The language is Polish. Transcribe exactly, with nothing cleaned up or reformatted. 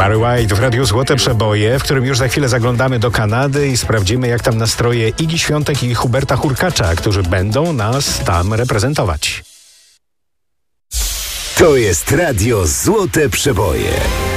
Barry White w Radiu Złote Przeboje, w którym już za chwilę zaglądamy do Kanady i sprawdzimy, jak tam nastroje Igi Świątek i Huberta Hurkacza, którzy będą nas tam reprezentować. To jest Radio Złote Przeboje.